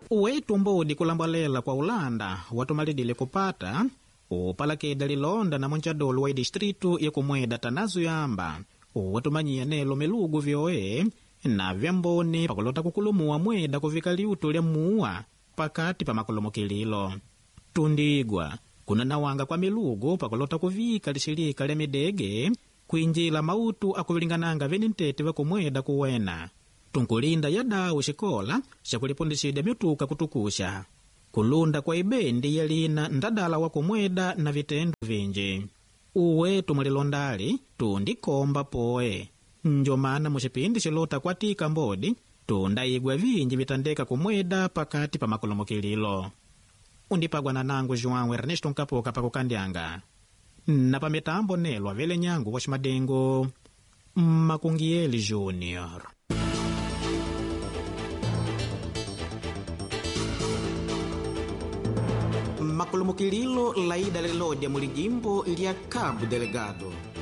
Wetu mbodi kulambalela kwa Ulanda watumalidile kupata upalakeda lilonda na mwanjadolo wa distritu ya kumweda tanazu yamba watumanyia nelo melugu vyoe na vyamboni pakulota kukulumuwa mweda kuvika liutu lya muwa pakati pa makulumukililo. Tundigwa kuna nawanga kwa milugu pakulota kuvika lishilika lya midege kuinjila mautu akuvilingananga veni ntete vakumweda kuwena. Tunkulinda ya dawu shikola shakulipundishida mituka kutukusha. Kulunda kwa ibendi ya lina ndadala wakumweda na vitendo vinji. Uwetu mulilondali tundikomba poe. Njomana mushipindi shilota kwa tika mbodi tundaigwa vinji vitandeka kumweda pakati pa makulumukililo. Undipagwa na nangu João Ernesto Nkapoka pakukandyanga. Na pa mitambo nelwa vele nyangu washimadengo Makungieli Junior. Makulumukililo laida lelodya mulijimbo lya Cabo Delegado.